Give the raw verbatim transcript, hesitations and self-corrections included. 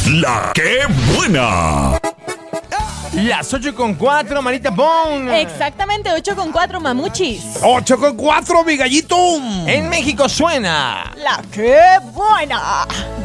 La que buena. Las ocho con cuatro, Marita Pon. Exactamente, ocho con cuatro, mamuchis. ocho con cuatro, mi gallito. En México suena La que buena.